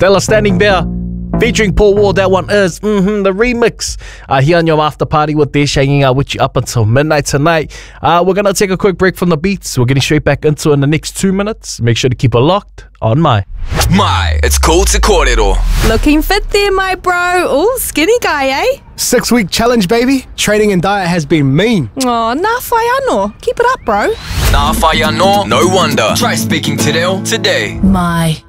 Stella Standing Bear featuring Paul Ward. That one is the remix. Here on your after party with Desh, hanging out with you up until midnight tonight. We're going to take a quick break from the beats. We're getting straight back into it in the next 2 minutes. Make sure to keep it locked on My. It's cool to Kōrero. Looking fit there, my bro. Ooh, skinny guy, eh? 6-week challenge, baby. Training and diet has been mean. Oh, nā whai anō. Keep it up, bro. Nā whai anō, no wonder. Try speaking te reo today. My.